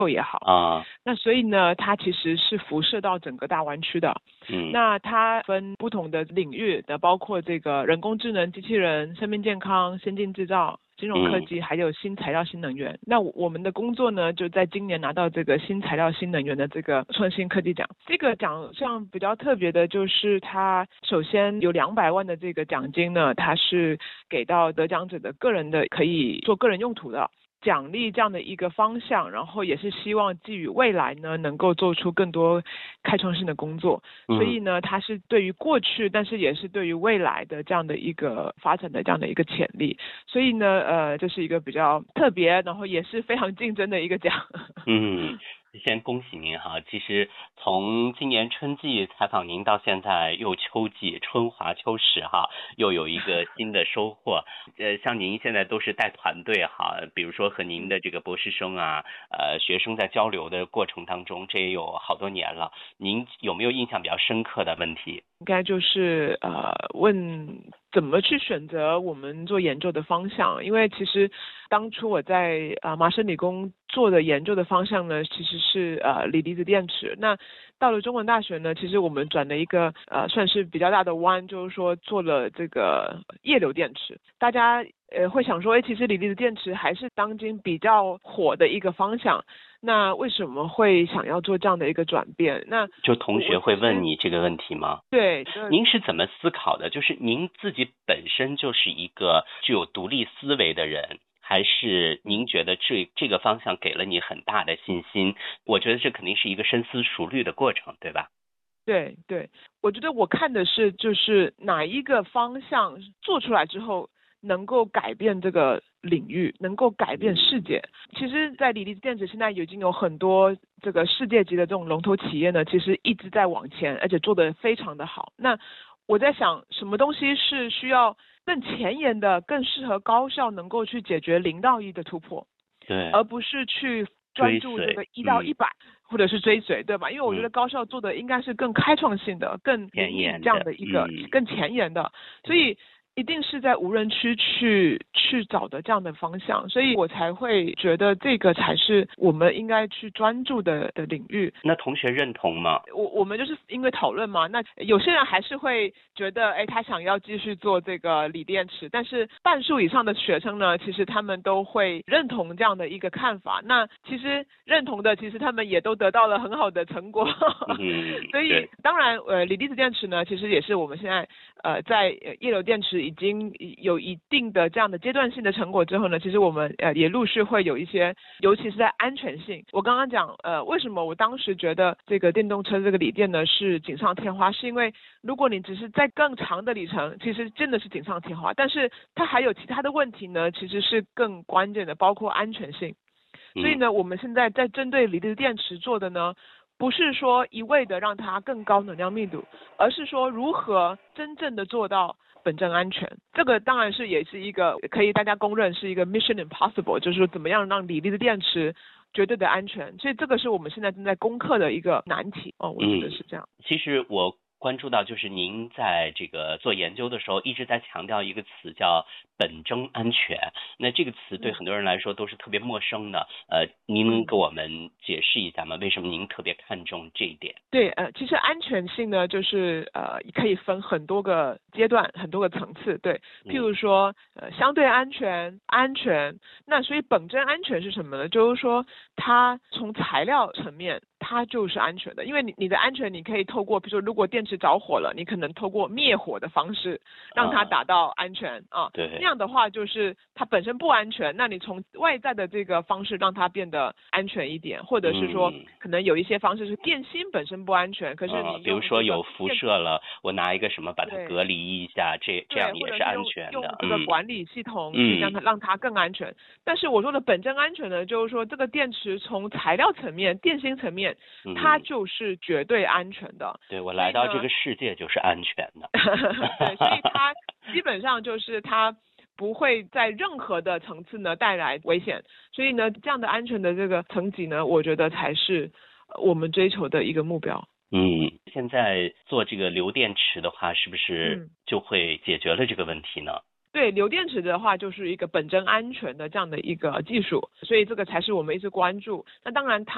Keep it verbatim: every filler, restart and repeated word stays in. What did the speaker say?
也好啊， 那所以呢，它其实是辐射到整个大湾区的。 嗯， 那它分不同的领域的，包括这个人工智能、机器人、生命健康、先进制造、金融科技，还有新材料、新能源。那我们的工作呢，就在今年拿到这个新材料、新能源的这个创新科技奖。这个奖项比较特别的就是，它首先有两百万的这个奖金呢，它是给到得奖者的个人的，可以做个人用途的。奖励这样的一个方向，然后也是希望寄予未来呢，能够做出更多开创性的工作。 嗯、 所以呢，它是对于过去，但是也是对于未来的这样的一个发展的这样的一个潜力。所以呢，呃，这是一个比较特别，然后也是非常竞争的一个奖。 嗯。先恭喜您哈！其实从今年春季采访您到现在又秋季，春华秋实哈，又有一个新的收获。呃，像您现在都是带团队哈，比如说和您的这个博士生啊，呃，学生在交流的过程当中，这也有好多年了。您有没有印象比较深刻的问题？ 应该就是呃问怎么去选择我们做研究的方向，因为其实当初我在呃麻省理工做的研究的方向呢，其实是呃锂离子电池。那到了中文大学呢，其实我们转了一个呃算是比较大的弯，就是说做了这个液流电池。大家呃会想说，哎，其实锂离子电池还是当今比较火的一个方向。那为什么会想要做这样的一个转变？那就同学会问你这个问题吗？ 对， 您是怎么思考的？就是您自己本身就是一个具有独立思维的人，还是您觉得这这个方向给了你很大的信心？我觉得这肯定是一个深思熟虑的过程，对吧？ 对对，我觉得我看的是就是哪一个方向做出来之后能够改变这个领域，能够改变世界。其实在锂离子电池现在已经有很多这个世界级的这种龙头企业呢，其实一直在往前，而且做得非常的好。那我在想什么东西是需要更前沿的，更适合高效能够去解决零到一的突破， 对， 而不是去专注这个一到一百、嗯、或者是追随，对吧？因为我觉得高校做的应该是更开创性的、嗯、更前沿这样的一个、嗯、更前沿的，所以一定是在无人区去去找的这样的方向，所以我才会觉得这个才是我们应该去专注的的领域。 那同学认同吗？ 我我们就是因为讨论嘛，那有些人还是会觉得，哎，他想要继续做这个锂电池，但是半数以上的学生呢，其实他们都会认同这样的一个看法。那其实认同的，其实他们也都得到了很好的成果。 嗯， 所以当然，呃，锂离子电池呢，其实也是我们现在呃在液流电池已经有一定的这样的阶段性的成果之后呢，其实我们呃也陆续会有一些，尤其是在安全性。我刚刚讲呃为什么我当时觉得这个电动车这个锂电呢是锦上添花，是因为如果你只是在更长的里程，其实真的是锦上添花，但是它还有其他的问题呢，其实是更关键的，包括安全性。所以呢，我们现在在针对锂离子电池做的呢，不是说一味的让它更高能量密度，而是说如何真正的做到本真安全。这个当然是也是一个可以大家公认是一个 mission impossible， 就是说怎么样让锂离子电池绝对的安全。所以这个是我们现在正在攻克的一个难题哦，我觉得是这样。 嗯、其实我关注到，就是您在这个做研究的时候一直在强调一个词叫本真安全。那这个词对很多人来说都是特别陌生的，呃，您能给我们解释一下吗？为什么您特别看重这一点？ 对，呃，其实安全性呢，就是呃可以分很多个阶段、很多个层次。对，譬如说呃相对安全、安全，那所以本真安全是什么呢？就是说它从材料层面，它就是安全的，因为你你的安全你可以透过，比如说如果电池着火了，你可能透过灭火的方式让它达到安全啊。 对， 那样的话就是它本身不安全，那你从外在的这个方式让它变得安全一点，或者是说、嗯、可能有一些方式是电芯本身不安全，可是你、 呃、比如说有辐射了，我拿一个什么把它隔离一下，这这样也是安全的。 用这个管理系统去让它、嗯、让它更安全。但是我说的本真安全呢，就是说这个电池从材料层面、电芯层面，它就是绝对安全的。 对，我来到这个世界就是安全的。 对，所以它基本上就是它不会在任何的层次呢带来危险，所以呢这样的安全的这个层级呢，我觉得才是我们追求的一个目标。 嗯，现在做这个铀电池的话，是不是就会解决了这个问题呢？ 嗯，对，铀电池的话就是一个本真安全的这样的一个技术，所以这个才是我们一直关注。那当然它